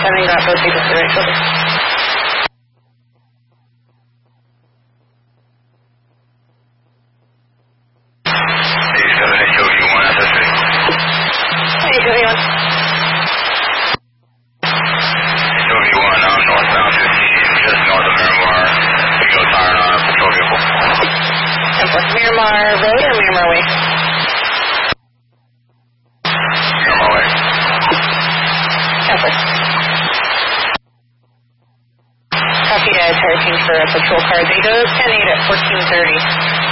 1470, got both people to the right shoulder. Miramar Road or Miramar Way? Miramar Way. Copy. Copy, tire change for a patrol car. They go 10-8 at 1430.